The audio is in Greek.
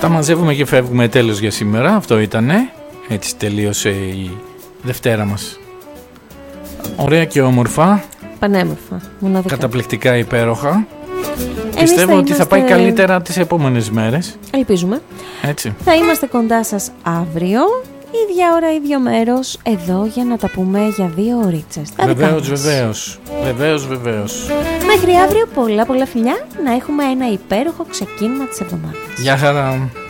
Τα μαζεύουμε και φεύγουμε, τέλος για σήμερα. Αυτό ήτανε. Έτσι τελείωσε η Δευτέρα μας. Ωραία και όμορφα. Πανέμορφα, μοναδικά. Καταπληκτικά, υπέροχα. Πιστεύω ότι θα πάει καλύτερα τις επόμενες μέρες. Ελπίζουμε. Έτσι. Θα είμαστε κοντά σας αύριο, ίδια ώρα, ίδιο μέρος, εδώ για να τα πούμε για 2 ωρίτσες. Βεβαίως. Μέχρι αύριο πολλά φιλιά, να έχουμε ένα υπέροχο ξεκίνημα της εβδομάδας. Γεια χαρά.